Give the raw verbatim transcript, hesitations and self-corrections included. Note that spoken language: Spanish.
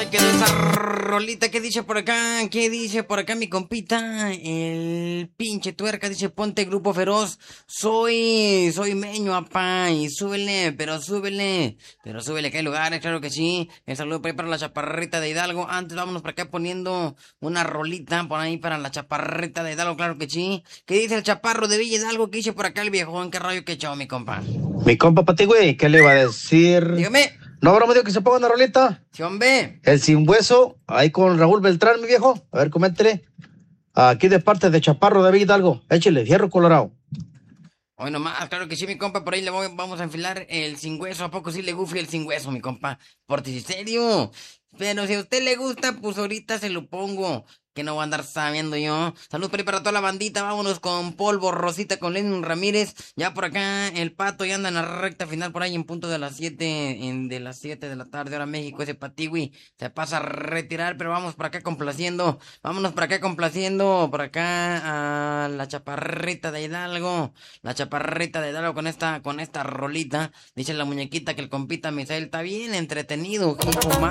se quedó esa rolita. ¿Qué dice por acá? ¿Qué dice por acá mi compita? El pinche tuerca dice, ponte Grupo Feroz. Soy, soy meño, apá. Y súbele, pero súbele. Pero súbele que hay lugares, claro que sí. El saludo por ahí para la chaparrita de Hidalgo. Antes vámonos por acá poniendo una rolita por ahí para la chaparrita de Hidalgo, claro que sí. ¿Qué dice el chaparro de Villa Hidalgo? ¿Qué dice por acá el viejón? ¿Qué rollo que echó mi compa? Mi compa Pati, güey, ¿qué le iba a decir? Dígame. ¿No habrá medio que se ponga una rolita? Sí, hombre. El sin hueso, ahí con Raúl Beltrán, mi viejo. A ver, coméntele. Aquí de parte de Chaparro de Villa Hidalgo. Échele, fierro colorado. Hoy nomás, claro que sí, mi compa, por ahí le voy, vamos a enfilar el sin hueso. ¿A poco sí le gufi el sin hueso, mi compa? Por ti, serio. Pero si a usted le gusta, pues ahorita se lo pongo. Que no voy a andar sabiendo yo. Salud por ahí para toda la bandita. Vámonos con Polvo Rosita, con Lenin Ramírez. Ya por acá el Pato ya anda en la recta final por ahí en punto de las siete, en, de las siete de la tarde. Ahora México, ese Patiwi se pasa a retirar, pero vamos por acá complaciendo. Vámonos por acá complaciendo. Por acá a la chaparrita de Hidalgo. La chaparrita de Hidalgo con esta, con esta rolita. Dice la muñequita que el compita Misael está bien entretenido. Hijo,